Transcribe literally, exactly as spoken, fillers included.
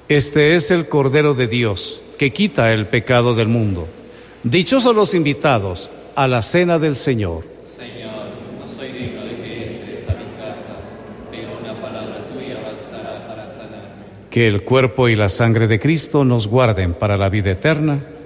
Este es el Cordero de Dios, que quita el pecado del mundo. Dichosos los invitados a la cena del Señor. Señor, no soy digno de que entres a mi casa, pero una palabra tuya bastará para sanarme. Que el cuerpo y la sangre de Cristo nos guarden para la vida eterna.